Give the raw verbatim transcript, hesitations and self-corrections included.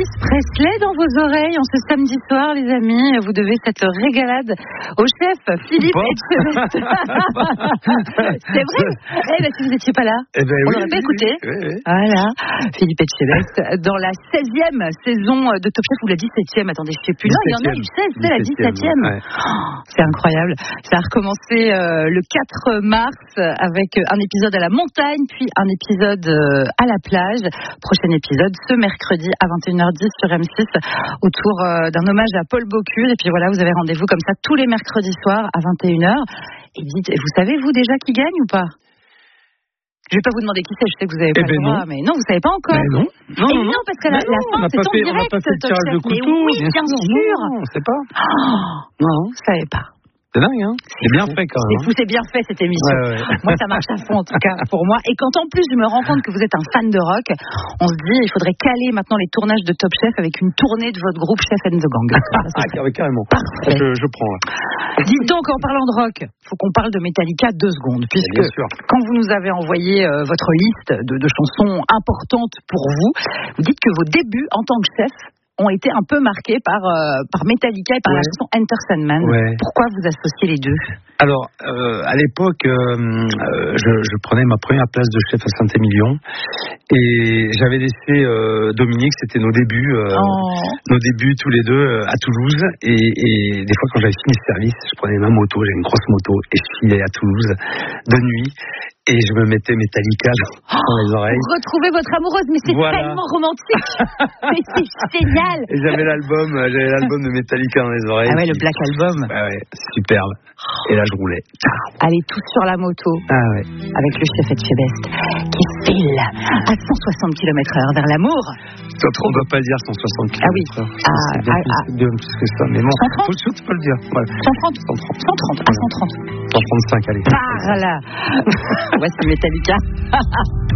Elvis Presley dans vos oreilles en ce samedi soir, les amis. Vous devez cette régalade au chef Philippe Etchebest. C'est vrai. Eh ben, si vous n'étiez pas là, eh ben, on oui, l'aurait pas oui, écouté. Oui, oui. Voilà, Philippe Etchebest dans la seizième saison de Top Chef ou la dix-septième. Attendez, je sais plus. Non, il y en a eu seize, c'est la dix-septième. Ouais. Oh, c'est incroyable. Ça a recommencé euh, le quatre mars avec un épisode à la montagne, puis un épisode euh, à la plage. Prochain épisode ce mercredi à vingt et une heures dix sur M six autour euh, d'un hommage à Paul Bocuse. Et puis voilà, vous avez rendez-vous comme ça tous les mercredis soirs à vingt et une heures. Et dites, vous savez vous déjà qui gagne ou pas? Je vais pas vous demander qui c'est, je sais que vous avez pas eh ben le droit, non. Mais non, vous savez pas encore. Mais non. Non, et non, non, parce que la, la fin, c'est en fait, direct. On n'a pas fait de tirage de couteau. Mais oui, bien, bien sûr. Non, on sait pas. Oh, non, vous savez pas. C'est dingue, hein. C'est bien fait quand même. C'est fou, c'est bien fait cette émission. Ouais, ouais. Moi, ça marche à fond en tout cas pour moi. Et quand en plus je me rends compte que vous êtes un fan de rock, on se dit il faudrait caler maintenant les tournages de Top Chef avec une tournée de votre groupe Chef and the Gang. Ah, carrément. Parfait. Je, je prends. Là. Dites donc, en parlant de rock, faut qu'on parle de Metallica deux secondes, puisque quand vous nous avez envoyé euh, votre liste de, de chansons importantes pour vous, vous dites que vos débuts en tant que chef ont été un peu marqués par, euh, par Metallica et par ouais. la chanson Enter Sandman. Ouais. Pourquoi vous associez les deux? Alors, euh, à l'époque, euh, euh, je, je prenais ma première place de chef à Saint-Émilion et j'avais laissé euh, Dominique, c'était nos débuts, euh, oh. nos débuts tous les deux euh, à Toulouse. Et, et des fois, quand j'avais fini le service, je prenais ma moto, j'ai une grosse moto, et je filais à Toulouse de nuit. Et je me mettais Metallica dans oh, les oreilles. Vous retrouvez votre amoureuse, mais c'est voilà. tellement romantique. Mais c'est génial. Et j'avais l'album, j'avais l'album de Metallica dans les oreilles. Ah ouais, le Black Album. Ah ouais, superbe. Et là, je roulais. Allez tous sur la moto. Ah ouais. Avec le chef Etchebest qui file à cent soixante kilomètres heure vers l'amour. Toi, on ne doit pas dire cent soixante kilomètres heure. Ah oui. C'est bien ah, plus, ah. plus que ça. Mais bon, cent trente faut, faut, faut le dire. Voilà. cent trente cent trente cent trente à cent trente cent trente-cinq, allez. Par là. Voici Metallica.